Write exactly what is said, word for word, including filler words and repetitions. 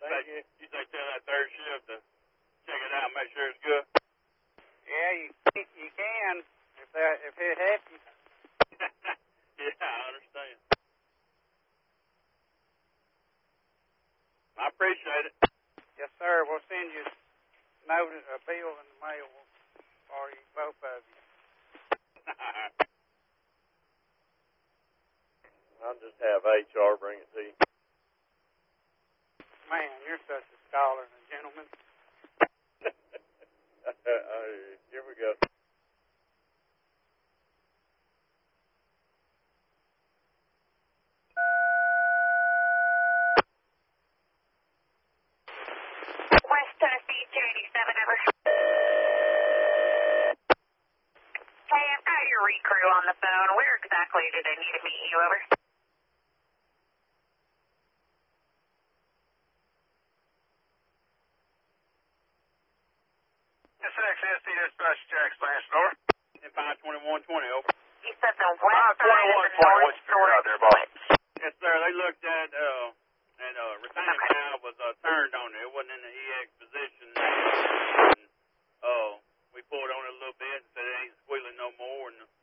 Thank you. You say tell that third shift to check it out, make sure it's good. Yeah, you you can if that if it happens. Yeah, I understand. I appreciate it. Yes, sir. We'll send you a notice, a bill in the mail for you, both of you. I'll just have H R bring it to you. Man, you're such a scholar and a gentleman. uh, here we go. West Tennessee, two eighty-seven, over. Hey, I've got your recrew on the phone. Where exactly do they need to meet you, over? S X S T Dispatch Jack Expansion, over. In five twenty-one twenty, over. You said the west side of the twenty-one twenty, north what you figured out there, boss? Yes, sir. They looked at, uh, and, uh, retaining Okay. valve was, uh, turned on there. It wasn't in the E X position. And, uh, we pulled on it a little bit and said it ain't squealing no more, and